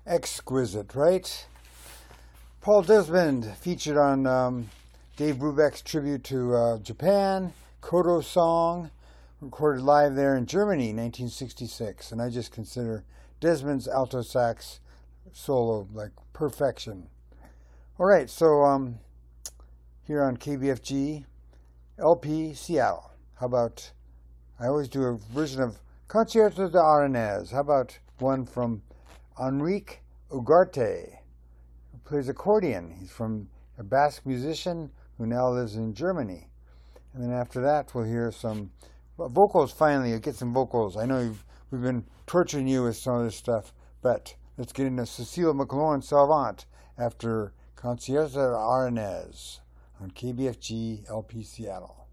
Exquisite, right? Paul Desmond featured on Dave Brubeck's tribute to Japan, Kodo Song, recorded live there in Germany in 1966. And I just consider Desmond's alto sax solo like perfection. All right, so here on KBFG, LP Seattle. How about, I always do a version of Concierto de Aranez. How about one from Enrique Ugarte, who plays accordion. He's from a Basque musician who now lives in Germany. And then after that, we'll hear some vocals finally. You'll get some vocals. I know we've been torturing you with some of this stuff, but let's get into Cecile McLaurin Salvant after Concierto de Aranez on KBFG LP Seattle.